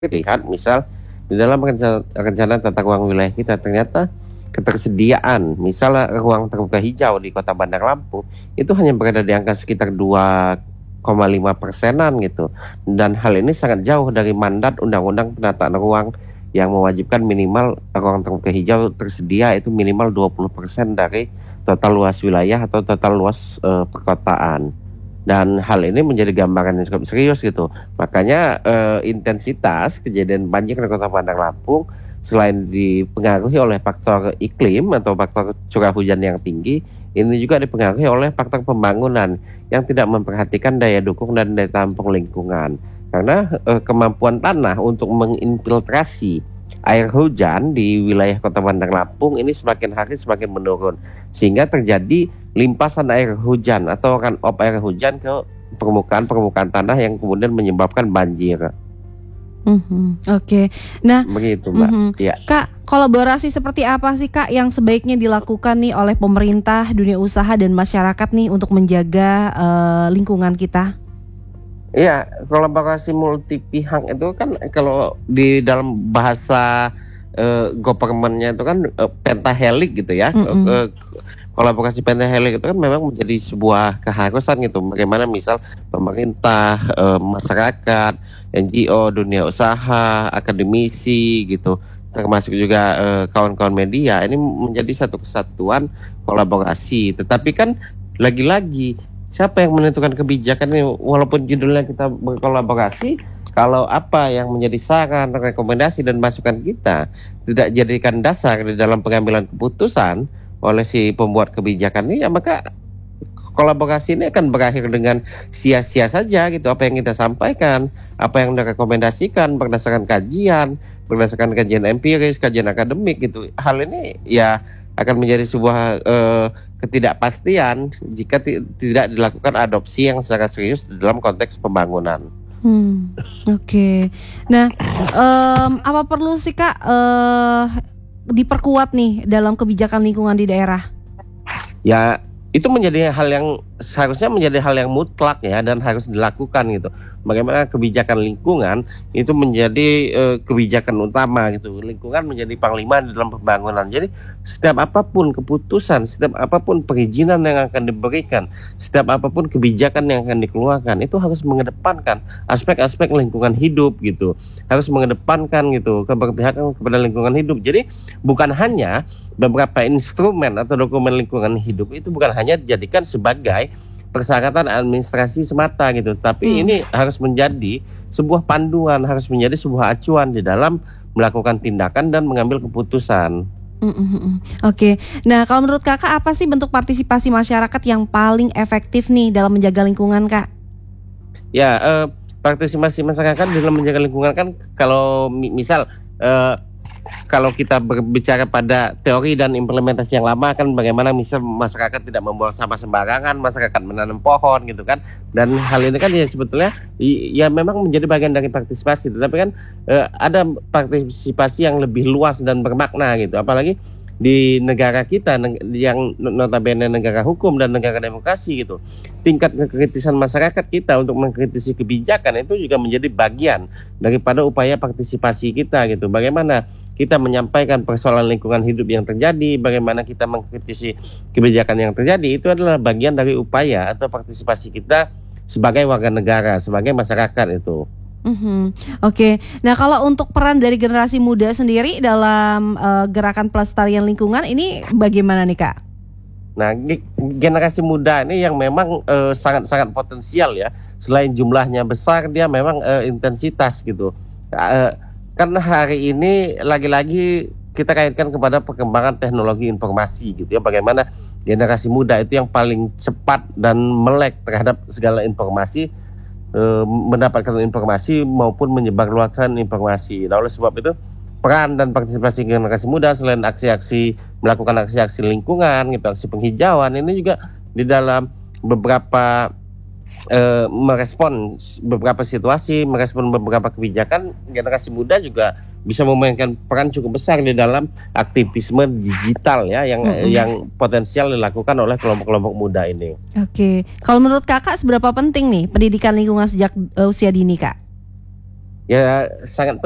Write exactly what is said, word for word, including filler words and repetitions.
Lihat misal di dalam rencana rencana tata ruang wilayah kita ternyata ketersediaan misalnya ruang terbuka hijau di Kota Bandar Lampung itu hanya berada di angka sekitar dua koma lima persenan gitu, dan hal ini sangat jauh dari mandat Undang-Undang Penataan Ruang yang mewajibkan minimal ruang terbuka hijau tersedia itu minimal dua puluh persen dari total luas wilayah atau total luas uh, perkotaan. Dan hal ini menjadi gambaran yang cukup serius gitu. Makanya eh, intensitas kejadian banjir di Kota Bandar Lampung selain dipengaruhi oleh faktor iklim atau faktor curah hujan yang tinggi, ini juga dipengaruhi oleh faktor pembangunan yang tidak memperhatikan daya dukung dan daya tampung lingkungan. Karena eh, kemampuan tanah untuk menginfiltrasi air hujan di wilayah Kota Bandar Lampung ini semakin hari semakin menurun, sehingga terjadi limpasan air hujan atau runoff air hujan ke permukaan-permukaan tanah yang kemudian menyebabkan banjir. Mm-hmm. Oke, okay. Nah begitu Mbak. Mm-hmm. Ya. Kak, kolaborasi seperti apa sih Kak yang sebaiknya dilakukan nih oleh pemerintah, dunia usaha dan masyarakat nih untuk menjaga uh, lingkungan kita? Iya, kolaborasi multi pihak itu kan kalau di dalam bahasa uh, government-nya itu kan uh, pentahelix gitu ya. Mm-hmm. Uh, kolaborasi pentahelix itu kan memang menjadi sebuah keharusan gitu. Bagaimana misal pemerintah, uh, masyarakat, N G O, dunia usaha, akademisi gitu, termasuk juga uh, kawan-kawan media, ini menjadi satu kesatuan kolaborasi. Tetapi kan lagi-lagi siapa yang menentukan kebijakan ini? Walaupun judulnya kita berkolaborasi, kalau apa yang menjadi saran, rekomendasi dan masukan kita tidak jadikan dasar di dalam pengambilan keputusan oleh si pembuat kebijakan ini, ya maka kolaborasi ini akan berakhir dengan sia-sia saja gitu. Apa yang kita sampaikan, apa yang direkomendasikan berdasarkan kajian, berdasarkan kajian empiris, kajian akademik gitu. Hal ini ya akan menjadi sebuah uh, ketidakpastian jika t- tidak dilakukan adopsi yang secara serius dalam konteks pembangunan. Hmm, Oke. Okay. Nah, um, apa perlu sih Kak uh, diperkuat nih dalam kebijakan lingkungan di daerah? Ya, itu menjadi hal yang seharusnya menjadi hal yang mutlak ya, dan harus dilakukan gitu. Bagaimana kebijakan lingkungan itu menjadi uh, kebijakan utama gitu. Lingkungan menjadi panglima di dalam pembangunan. Jadi setiap apapun keputusan, setiap apapun perizinan yang akan diberikan, setiap apapun kebijakan yang akan dikeluarkan, itu harus mengedepankan aspek-aspek lingkungan hidup gitu. Harus mengedepankan gitu keberpihakan kepada lingkungan hidup. Jadi bukan hanya beberapa instrumen atau dokumen lingkungan hidup itu bukan hanya dijadikan sebagai persyaratan administrasi semata gitu, tapi hmm. ini harus menjadi sebuah panduan, harus menjadi sebuah acuan di dalam melakukan tindakan dan mengambil keputusan. Mm-hmm. Oke, okay. Nah kalau menurut Kakak apa sih bentuk partisipasi masyarakat yang paling efektif nih dalam menjaga lingkungan, Kak? Ya, eh, partisipasi masyarakat dalam menjaga lingkungan kan kalau mi- misal eh, kalau kita berbicara pada teori dan implementasi yang lama kan bagaimana misal masyarakat tidak membuang sampah sembarangan, masyarakat menanam pohon gitu kan, dan hal ini kan ya sebetulnya ya memang menjadi bagian dari partisipasi, tetapi kan eh, ada partisipasi yang lebih luas dan bermakna gitu, apalagi di negara kita yang notabene negara hukum dan negara demokrasi gitu. Tingkat kekritisan masyarakat kita untuk mengkritisi kebijakan itu juga menjadi bagian daripada upaya partisipasi kita gitu. Bagaimana kita menyampaikan persoalan lingkungan hidup yang terjadi, bagaimana kita mengkritisi kebijakan yang terjadi, itu adalah bagian dari upaya atau partisipasi kita sebagai warga negara, sebagai masyarakat itu. Mm-hmm. Oke, okay. Nah kalau untuk peran dari generasi muda sendiri dalam uh, gerakan pelestarian lingkungan ini bagaimana nih Kak? Nah, generasi muda ini yang memang uh, sangat-sangat potensial ya. Selain jumlahnya besar, dia memang uh, intensitas gitu. Uh, karena hari ini lagi-lagi kita kaitkan kepada perkembangan teknologi informasi gitu ya. Bagaimana generasi muda itu yang paling cepat dan melek terhadap segala informasi, mendapatkan informasi maupun menyebarluaskan informasi. Nah, oleh sebab itu peran dan partisipasi generasi muda selain aksi-aksi melakukan aksi-aksi lingkungan, gitu, aksi penghijauan, ini juga di dalam beberapa eh, merespon beberapa situasi, merespon beberapa kebijakan, generasi muda juga bisa memainkan peran cukup besar di dalam aktivisme digital ya yang mm-hmm. yang potensial dilakukan oleh kelompok-kelompok muda ini. Oke, kalau menurut Kakak seberapa penting nih pendidikan lingkungan sejak uh, usia dini, Kak? Ya sangat